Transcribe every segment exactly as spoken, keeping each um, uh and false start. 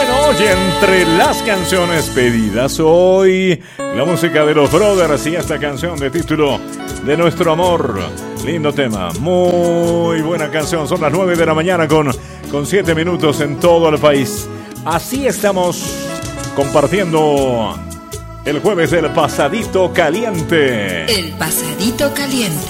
Bueno, y entre las canciones pedidas hoy, la música de los Brothers y esta canción de título de Nuestro Amor. Lindo tema, muy buena canción. Son las nueve de la mañana con, con siete minutos en todo el país. Así estamos compartiendo el jueves del Pasadito Caliente. El Pasadito Caliente.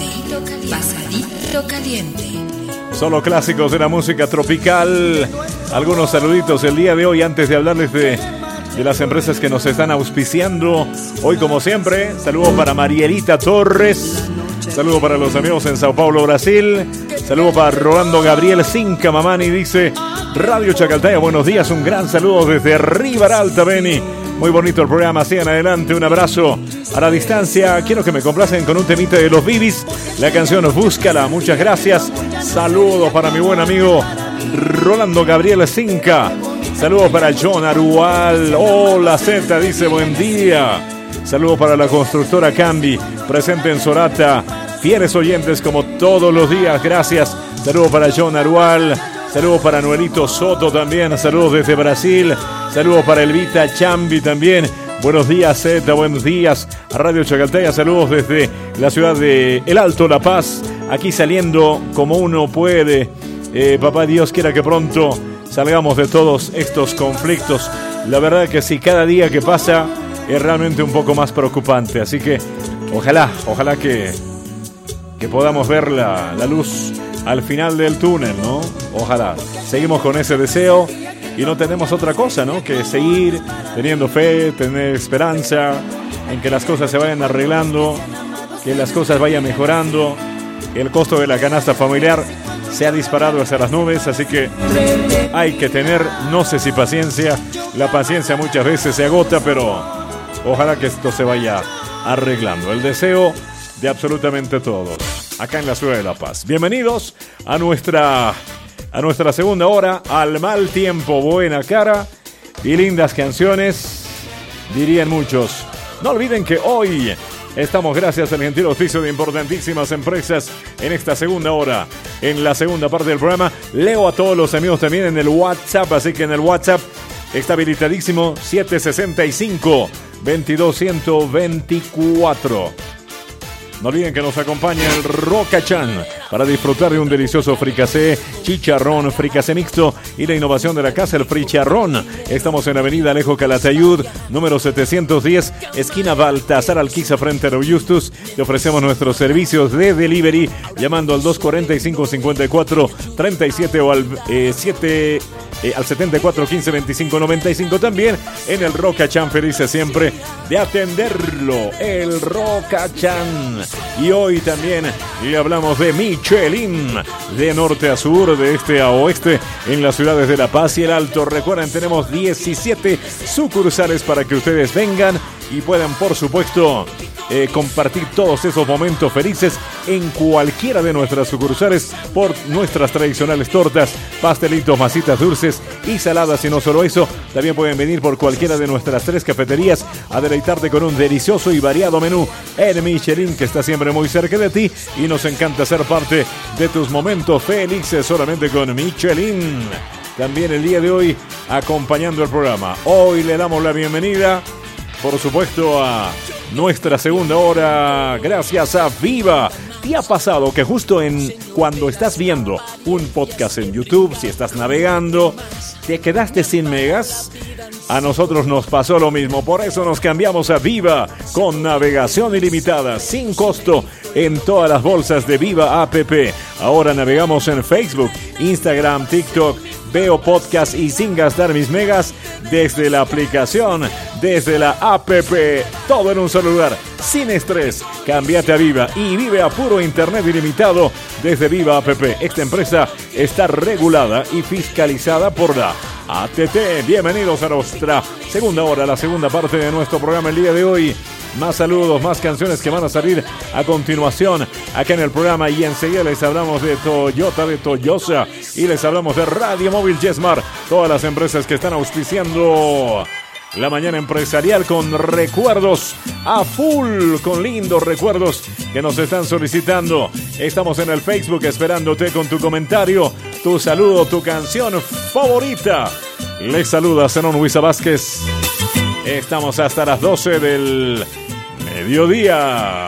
Pasadito Caliente. Solo clásicos de la música tropical. Algunos saluditos el día de hoy antes de hablarles de, de las empresas que nos están auspiciando. Hoy, como siempre, saludo para Marielita Torres. Saludo para los amigos en Sao Paulo, Brasil. Saludo para Rolando Gabriel Cinca Mamani. Dice Radio Chacaltaya, buenos días. Un gran saludo desde Ribaralta, Beni. Muy bonito el programa, sigan adelante, un abrazo a la distancia. Quiero que me complacen con un temita de los Bibis, la canción Búscala, muchas gracias. Saludos para mi buen amigo Rolando Gabriel Cinca. Saludos para John Arual. Hola Z, dice buen día. Saludos para la constructora Cambi, presente en Sorata. Fieles oyentes como todos los días, gracias. Saludos para John Arual. Saludos para Noelito Soto también. Saludos desde Brasil. Saludos para Elvita Chambi también. Buenos días, Z. Buenos días a Radio Chacaltaya. Saludos desde la ciudad de El Alto, La Paz. Aquí saliendo como uno puede. Eh, papá Dios quiera que pronto salgamos de todos estos conflictos. La verdad que sí, cada día que pasa es realmente un poco más preocupante. Así que ojalá, ojalá que, que podamos ver la, la luz al final del túnel, ¿no? Ojalá. Seguimos con ese deseo y no tenemos otra cosa, ¿no? Que seguir teniendo fe, tener esperanza en que las cosas se vayan arreglando, que las cosas vayan mejorando. El costo de la canasta familiar se ha disparado hacia las nubes, así que hay que tener, no sé si paciencia. La paciencia muchas veces se agota, pero ojalá que esto se vaya arreglando. El deseo de absolutamente todos acá en la ciudad de La Paz. Bienvenidos a nuestra, a nuestra segunda hora, al mal tiempo, buena cara y lindas canciones, dirían muchos. No olviden que hoy estamos gracias al gentil oficio de importantísimas empresas en esta segunda hora. En la segunda parte del programa leo a todos los amigos también en el WhatsApp, así que en el WhatsApp está habilitadísimo siete sesenta y cinco, veintidós ciento veinticuatro. No olviden que nos acompaña el Rocachan para disfrutar de un delicioso fricasé, chicharrón, fricasé mixto y la innovación de la casa, el fricharrón. Estamos en Avenida Alejo Calatayud, número setecientos diez, esquina Baltasar Alquiza, frente a Justus. Te ofrecemos nuestros servicios de delivery llamando al dos cuarenta y cinco, cincuenta y cuatro, treinta y siete o al eh, siete... Eh, al setenta y cuatro, quince, veinticinco, noventa y cinco. También en el Rocachan, felices siempre de atenderlo, el Rocachan. Y hoy también le hablamos de Michelin, de norte a sur, de este a oeste, en las ciudades de La Paz y El Alto. Recuerden, tenemos diecisiete sucursales para que ustedes vengan y puedan, por supuesto, eh, compartir todos esos momentos felices en cualquiera de nuestras sucursales por nuestras tradicionales tortas, pastelitos, masitas dulces y saladas. Y no solo eso, también pueden venir por cualquiera de nuestras tres cafeterías a deleitarte con un delicioso y variado menú en Michelin, que está siempre muy cerca de ti y nos encanta ser parte de tus momentos felices solamente con Michelin. También el día de hoy acompañando el programa. Hoy le damos la bienvenida, por supuesto, a nuestra segunda hora gracias a Viva. ¿Te ha pasado que justo en cuando estás viendo un podcast en YouTube, si estás navegando, te quedaste sin megas? A nosotros nos pasó lo mismo, por eso nos cambiamos a Viva con navegación ilimitada, sin costo, en todas las bolsas de Viva App. Ahora navegamos en Facebook, Instagram, TikTok, veo podcast y sin gastar mis megas desde la aplicación, desde la app, todo en un solo lugar, sin estrés. Cámbiate a Viva y vive a puro internet ilimitado desde Viva App. Esta empresa está regulada y fiscalizada por la A T T. Bienvenidos a nuestra segunda hora, la segunda parte de nuestro programa el día de hoy. Más saludos, más canciones que van a salir a continuación acá en el programa y enseguida les hablamos de Toyota, de Toyosa y les hablamos de Radio Móvil Yesmar, todas las empresas que están auspiciando la mañana empresarial con recuerdos a full, con lindos recuerdos que nos están solicitando. Estamos en el Facebook esperándote con tu comentario, tu saludo, tu canción favorita. Les saluda Zenón Huiza Vázquez. Estamos hasta las doce del mediodía.